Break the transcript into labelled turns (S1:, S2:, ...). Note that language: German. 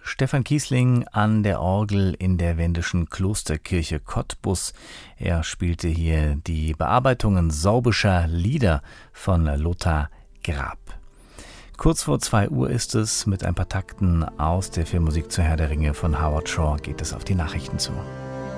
S1: Stefan Kiesling an der Orgel in der Wendischen Klosterkirche Cottbus. Er spielte hier die Bearbeitungen sorbischer Lieder von Lothar Grab. Kurz vor 2 Uhr ist es. Mit ein paar Takten aus der Filmmusik zu Herr der Ringe von Howard Shore geht es auf die Nachrichten zu.